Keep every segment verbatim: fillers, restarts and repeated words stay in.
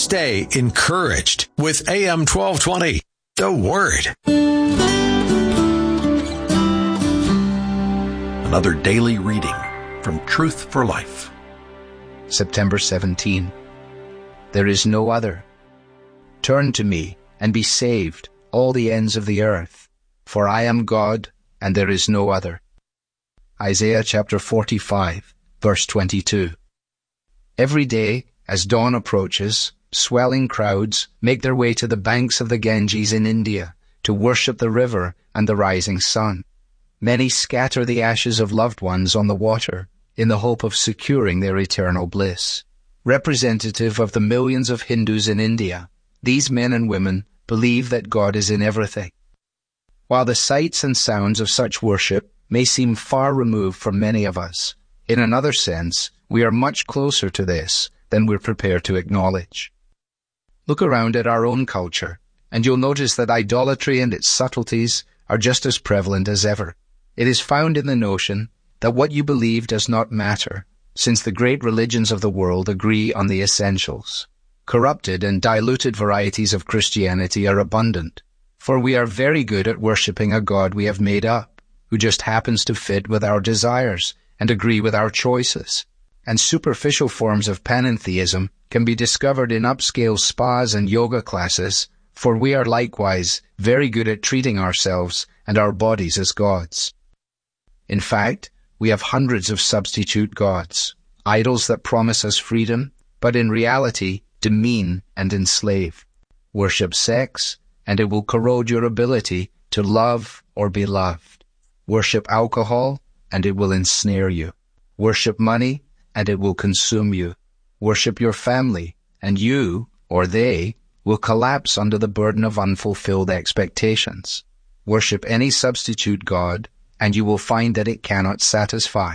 Stay encouraged with A M twelve twenty, The Word. Another daily reading from Truth for Life. September seventeenth. There is no other. Turn to me and be saved, all the ends of the earth, for I am God and there is no other. Isaiah chapter forty-five, verse twenty-two. Every day, as dawn approaches, swelling crowds make their way to the banks of the Ganges in India to worship the river and the rising sun. Many scatter the ashes of loved ones on the water in the hope of securing their eternal bliss. Representative of the millions of Hindus in India, these men and women believe that God is in everything. While the sights and sounds of such worship may seem far removed from many of us, in another sense, we are much closer to this than we're prepared to acknowledge. Look around at our own culture, and you'll notice that idolatry and its subtleties are just as prevalent as ever. It is found in the notion that what you believe does not matter, since the great religions of the world agree on the essentials. Corrupted and diluted varieties of Christianity are abundant, for we are very good at worshipping a God we have made up, who just happens to fit with our desires and agree with our choices. And superficial forms of panentheism can be discovered in upscale spas and yoga classes, for we are likewise very good at treating ourselves and our bodies as gods. In fact, we have hundreds of substitute gods, idols that promise us freedom, but in reality demean and enslave. Worship sex, and it will corrode your ability to love or be loved. Worship alcohol, and it will ensnare you. Worship money, and it will consume you. Worship your family, and you, or they, will collapse under the burden of unfulfilled expectations. Worship any substitute god, and you will find that it cannot satisfy.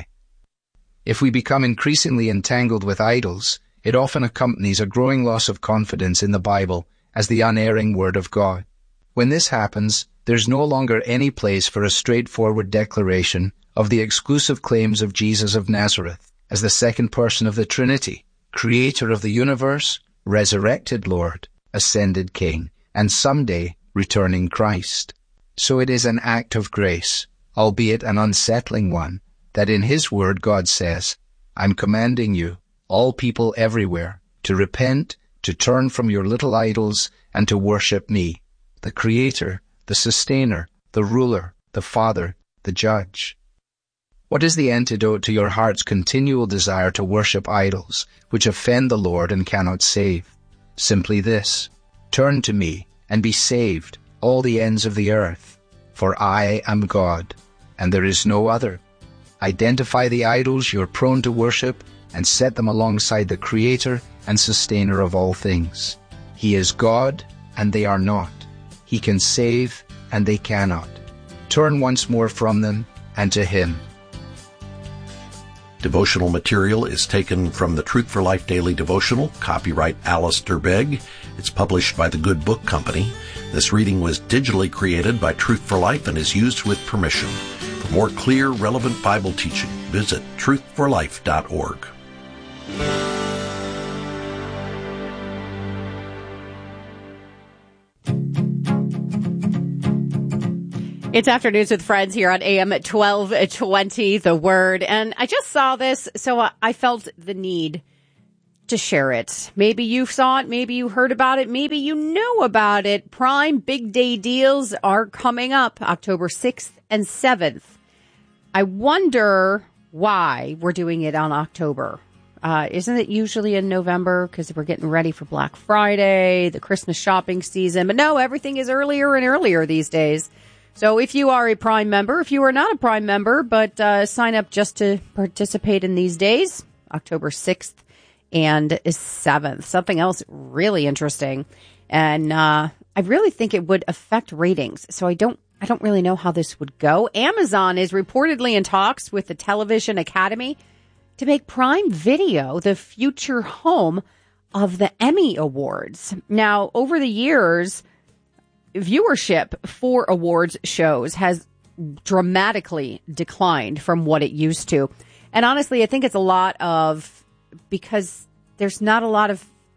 If we become increasingly entangled with idols, it often accompanies a growing loss of confidence in the Bible as the unerring Word of God. When this happens, there's no longer any place for a straightforward declaration of the exclusive claims of Jesus of Nazareth as the second person of the Trinity, creator of the universe, resurrected Lord, ascended King, and someday returning Christ. So it is an act of grace, albeit an unsettling one, that in His Word God says, I'm commanding you, all people everywhere, to repent, to turn from your little idols, and to worship me, the Creator, the Sustainer, the Ruler, the Father, the Judge. What is the antidote to your heart's continual desire to worship idols, which offend the Lord and cannot save? Simply this: turn to me, and be saved, all the ends of the earth, for I am God, and there is no other. Identify the idols you're prone to worship, and set them alongside the Creator and Sustainer of all things. He is God, and they are not. He can save, and they cannot. Turn once more from them, and to Him. Devotional material is taken from the Truth for Life Daily Devotional, copyright Alistair Begg. It's published by the Good Book Company. This reading was digitally created by Truth for Life and is used with permission. For more clear, relevant Bible teaching, visit truth for life dot org. It's Afternoons with Friends here on A M twelve twenty, The Word. And I just saw this, so I felt the need to share it. Maybe you saw it, maybe you heard about it, maybe you know about it. Prime Big Day deals are coming up October sixth and seventh. I wonder why we're doing it on October. Uh, isn't it usually in November because we're getting ready for Black Friday, the Christmas shopping season? But no, everything is earlier and earlier these days. So if you are a Prime member, if you are not a Prime member, but uh, sign up just to participate in these days, October sixth and seventh. Something else really interesting. And uh, I really think it would affect ratings. So I don't I don't really know how this would go. Amazon is reportedly in talks with the Television Academy to make Prime Video the future home of the Emmy Awards. Now, over the years, viewership for awards shows has dramatically declined from what it used to. And honestly, I think it's a lot of because there's not a lot of enter,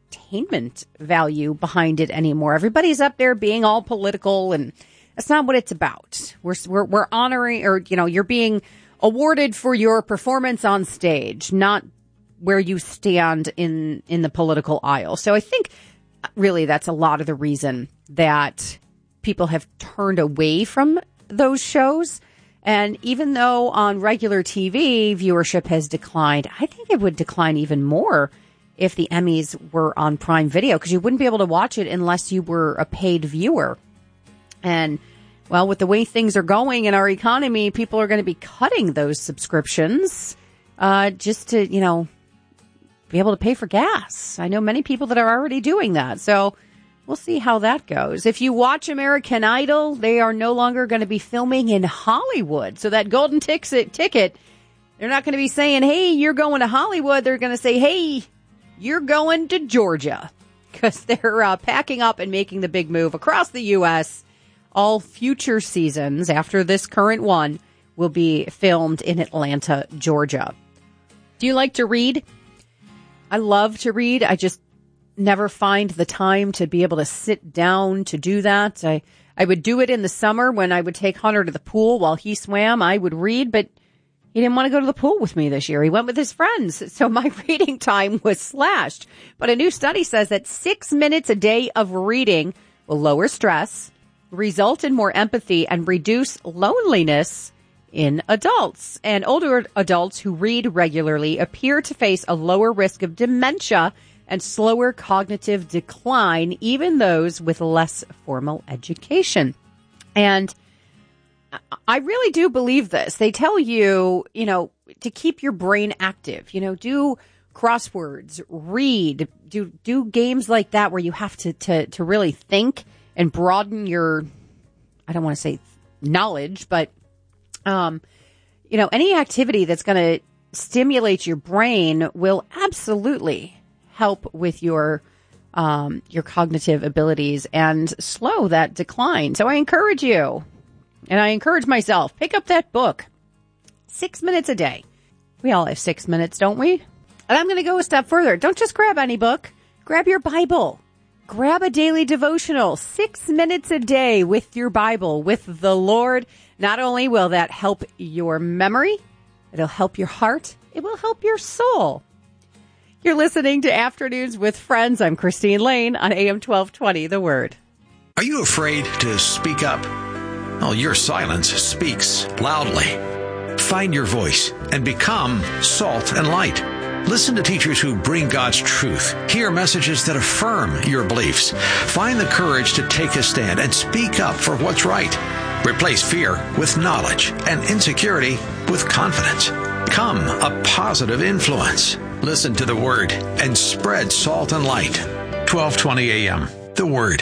entertainment value behind it anymore. Everybody's up there being all political, and that's not what it's about. We're, we're, we're honoring, or, you know, you're being awarded for your performance on stage, not where you stand in, in the political aisle. So I think really that's a lot of the reason that people have turned away from those shows. And even though on regular T V viewership has declined, I think it would decline even more if the Emmys were on Prime Video, because you wouldn't be able to watch it unless you were a paid viewer. And, well, with the way things are going in our economy, people are going to be cutting those subscriptions uh, just to, you know, be able to pay for gas. I know many people that are already doing that. So we'll see how that goes. If you watch American Idol, they are no longer going to be filming in Hollywood. So that golden ticket, ticket, they're not going to be saying, hey, you're going to Hollywood. They're going to say, hey, you're going to Georgia, because they're uh, packing up and making the big move across the U S. All future seasons after this current one will be filmed in Atlanta, Georgia. Do you like to read? I love to read. I just never find the time to be able to sit down to do that. I, I would do it in the summer when I would take Hunter to the pool while he swam. I would read, but he didn't want to go to the pool with me this year. He went with his friends. So my reading time was slashed. But a new study says that six minutes a day of reading will lower stress, result in more empathy, and reduce loneliness in adults. And older adults who read regularly appear to face a lower risk of dementia and slower cognitive decline, even those with less formal education. And I really do believe this. They tell you, you know, to keep your brain active, you know, do crosswords, read, do do games like that where you have to, to, to really think and broaden your, I don't want to say knowledge, but, um, you know, any activity that's going to stimulate your brain will absolutely help with your um, your cognitive abilities and slow that decline. So I encourage you, and I encourage myself, pick up that book. Six minutes a day. We all have six minutes, don't we? And I'm going to go a step further. Don't just grab any book. Grab your Bible. Grab a daily devotional. Six minutes a day with your Bible, with the Lord. Not only will that help your memory, it'll help your heart. It will help your soul. You're listening to Afternoons with Friends. I'm Christine Lane on A M twelve twenty, The Word. Are you afraid to speak up? Well, your silence speaks loudly. Find your voice and become salt and light. Listen to teachers who bring God's truth. Hear messages that affirm your beliefs. Find the courage to take a stand and speak up for what's right. Replace fear with knowledge and insecurity with confidence. Become a positive influence. Listen to the Word and spread salt and light. twelve twenty A M, The Word.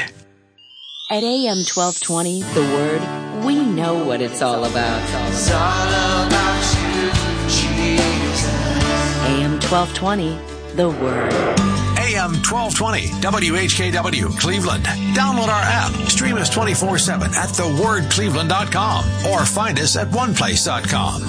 At A M twelve twenty, The Word, we know what it's all about. It's all about you, Jesus. A M twelve twenty, The Word. A M twelve twenty, W H K W, Cleveland. Download our app. Stream us twenty-four seven at the word cleveland dot com or find us at one place dot com.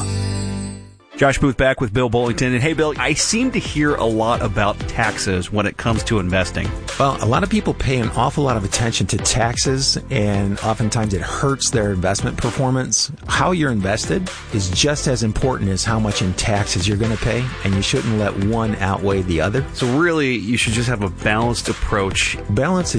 Josh Booth back with Bill Bullington. And hey, Bill, I seem to hear a lot about taxes when it comes to investing. Well, a lot of people pay an awful lot of attention to taxes, and oftentimes it hurts their investment performance. How you're invested is just as important as how much in taxes you're going to pay, and you shouldn't let one outweigh the other. So really, you should just have a balanced approach. Balance is